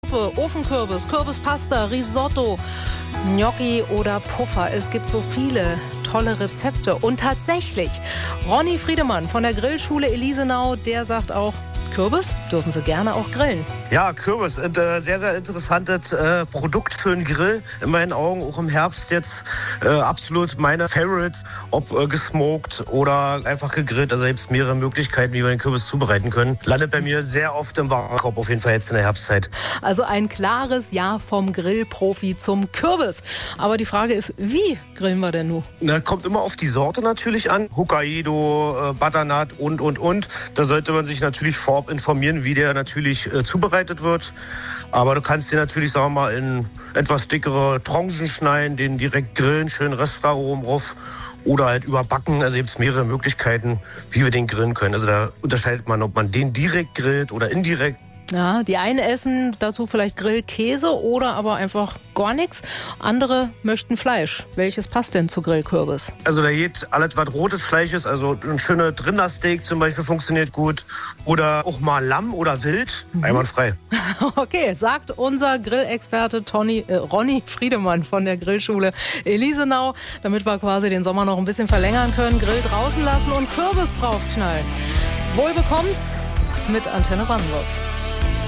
Suppe, Ofenkürbis, Kürbispasta, Risotto, Gnocchi oder Puffer. Es gibt so viele tolle Rezepte. Und tatsächlich, Ronny Friedemann von der Grillschule Elisenau, der sagt auch, Kürbis dürfen Sie gerne auch grillen. Ja, Kürbis, sehr, sehr interessantes Produkt für einen Grill. In meinen Augen auch im Herbst jetzt absolut meine Favorites, ob gesmoked oder einfach gegrillt. Also gibt es mehrere Möglichkeiten, wie wir den Kürbis zubereiten können. Landet bei mir sehr oft im Warenkorb, auf jeden Fall jetzt in der Herbstzeit. Also ein klares Ja vom Grillprofi zum Kürbis. Aber die Frage ist, wie grillen wir denn nun? Na, kommt immer auf die Sorte natürlich an. Hokkaido, Butternut und. Da sollte man sich natürlich vorab informieren, wie der natürlich zubereitet wird. Aber du kannst den natürlich, sagen wir mal, in etwas dickere Tranchen schneiden, den direkt grillen, schön Restauraromen drauf oder halt überbacken. Also gibt es mehrere Möglichkeiten, wie wir den grillen können. Also da unterscheidet man, ob man den direkt grillt oder indirekt. Ja, die einen essen dazu vielleicht Grillkäse oder aber einfach gar nichts. Andere möchten Fleisch. Welches passt denn zu Grillkürbis? Also da geht alles, was rotes Fleisch ist. Also ein schöner Rindersteak zum Beispiel funktioniert gut. Oder auch mal Lamm oder Wild. Einwandfrei. Okay, sagt unser Grillexperte Ronny Friedemann von der Grillschule Elisenau. Damit wir quasi den Sommer noch ein bisschen verlängern können. Grill draußen lassen und Kürbis draufknallen. Wohl bekomm's mit Antenne Brandenburg.